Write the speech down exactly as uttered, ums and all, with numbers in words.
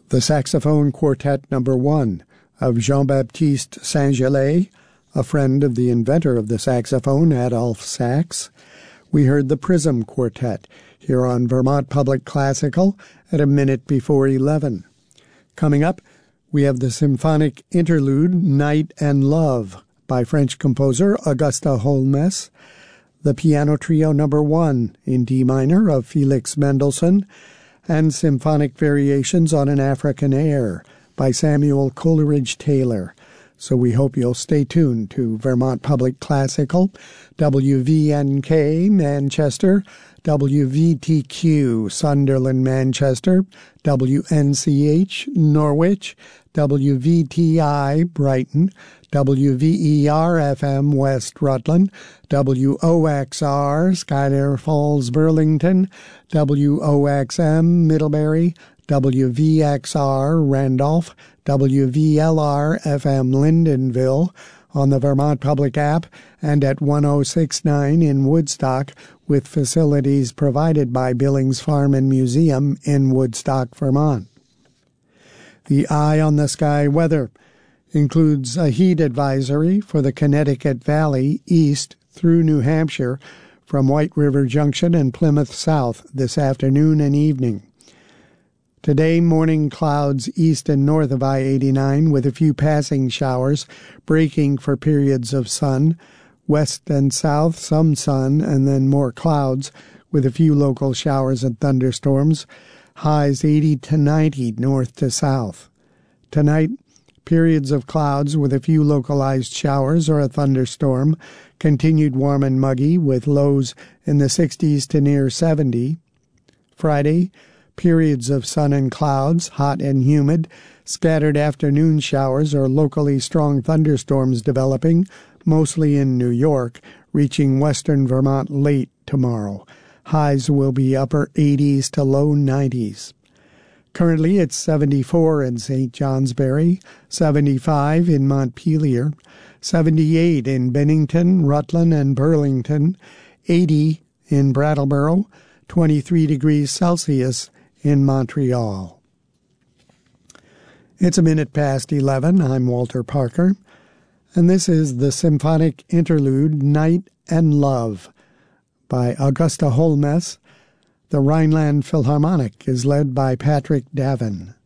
the saxophone quartet number one of Jean-Baptiste Saint-Gelais, a friend of the inventor of the saxophone, Adolphe Sax. We heard the Prism Quartet here on Vermont Public Classical at a minute before eleven. Coming up, we have the symphonic interlude Night and Love by French composer Auguste Holmes, the piano trio number one in D minor of Felix Mendelssohn, and symphonic variations on an African air by Samuel Coleridge Taylor. So we hope you'll stay tuned to Vermont Public Classical, W V N K Manchester, W V T Q Sunderland Manchester, W N C H Norwich, W V T I Brighton, W V E R F M West Rutland, W O X R Schuyler Falls Burlington, W O X M Middlebury, W V X R Randolph, W V L R F M Lyndonville, on the Vermont Public app, and at one oh six point nine in Woodstock, with facilities provided by Billings Farm and Museum in Woodstock, Vermont. The Eye on the Sky weather includes a heat advisory for the Connecticut Valley east through New Hampshire from White River Junction and Plymouth south this afternoon and evening. Today, morning clouds east and north of I eighty-nine with a few passing showers, breaking for periods of sun. West and south, some sun, and then more clouds with a few local showers and thunderstorms. Highs eighty to ninety north to south. Tonight, periods of clouds with a few localized showers or a thunderstorm. Continued warm and muggy with lows in the sixties to near seventy. Friday, periods of sun and clouds, hot and humid, scattered afternoon showers or locally strong thunderstorms developing, mostly in New York, reaching western Vermont late tomorrow. Highs will be upper eighties to low nineties. Currently it's seventy-four in Saint Johnsbury, seventy-five in Montpelier, seventy-eight in Bennington, Rutland, and Burlington, eighty in Brattleboro, twenty-three degrees Celsius in Montreal. It's a minute past eleven. I'm Walter Parker, and this is the symphonic interlude Night and Love by Auguste Holmes. The Rhineland Philharmonic is led by Patrick Davin.